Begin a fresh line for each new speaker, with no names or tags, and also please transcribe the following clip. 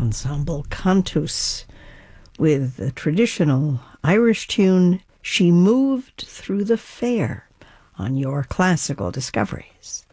Ensemble Cantus with the traditional Irish tune, She Moved Through the Fair, on your Classical Discoveries.